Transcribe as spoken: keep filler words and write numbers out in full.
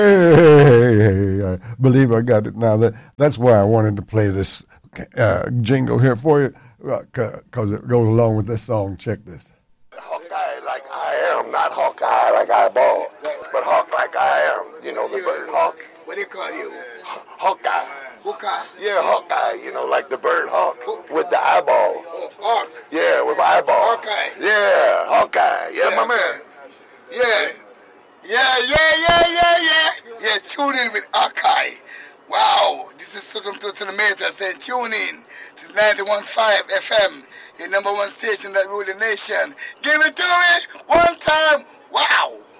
Hey, hey, hey, hey, I believe I got it now. That that's why I wanted to play this uh, jingle here for you, because it goes along with this song. Check this. Hawkeye like I am, not Hawkeye like eyeball, but hawk like I am. You know the bird hawk. What do you call you? Hawkeye. Hawkeye? Yeah, Hawkeye. You know, like the bird hawk with the eyeball. Oh, hawk. Yeah, with eyeball. Hawkeye. Yeah, Hawkeye. Yeah, yeah, my man. Yeah. Yeah, yeah, yeah, yeah, yeah. Yeah, tune in with Hawkeye. Wow, this is Sodom to the Meter saying tune in to ninety-one point five F M, your number one station that rule the nation. Give it to me one time. Wow.